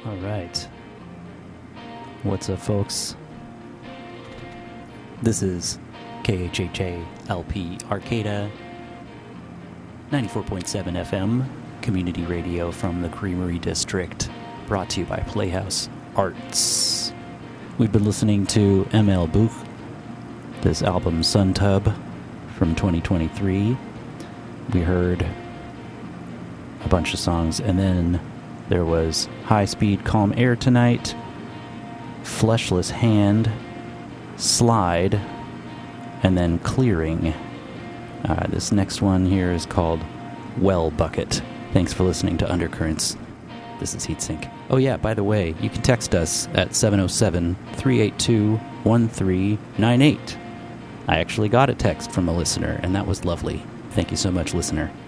All right. What's up, folks? This is KHHA LP Arcata, 94.7 FM, community radio from the Creamery District, brought to you by Playhouse Arts. We've been listening to ML Buch, this album Sun Tub from 2023. We heard a bunch of songs, and then there was High Speed Calm Air Tonight, Fleshless Hand, Slide, and then Clearing. This next one here is called Well Bucket. Thanks for listening to Undercurrents. This is Heatsink. Oh yeah, by the way, you can text us at 707-382-1398. I actually got a text from a listener, and that was lovely. Thank you so much, listener.